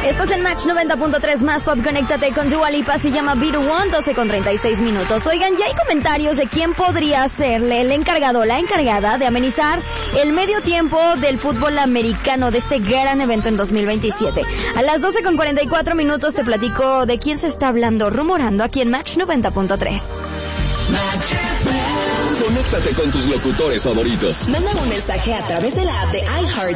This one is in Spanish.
Estás en Match 90.3 más pop, conéctate con Dua Lipa, se llama Be The One, 12:36 minutos. Oigan, ya hay comentarios de quién podría serle el encargado o la encargada de amenizar el medio tiempo del fútbol americano de este gran evento en 2027. A las 12:44 minutos te platico de quién se está hablando, rumorando aquí en Match 90.3. Conéctate con tus locutores favoritos. Manda un mensaje a través de la app de iHeart